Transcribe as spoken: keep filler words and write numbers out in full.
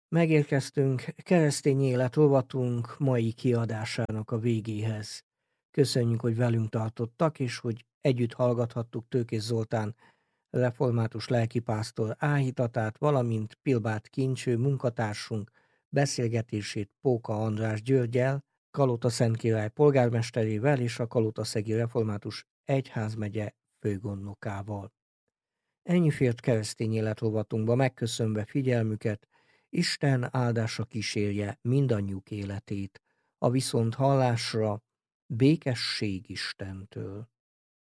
Megérkeztünk keresztény élet rovatunk mai kiadásának a végéhez. Köszönjük, hogy velünk tartottak, és hogy együtt hallgathattuk Tőkés Zoltán református lelkipásztor áhítatát, valamint Pilbárt Kincső munkatársunk beszélgetését Póka András Györggyel, Kalotaszentkirály polgármesterével és a Kalotaszegi Református Egyházmegye főgondnokával. Ennyi fért keresztény élet rovatunkba, megköszönve figyelmüket, Isten áldása kísérje mindannyiuk életét, a viszont hallásra békesség Istentől.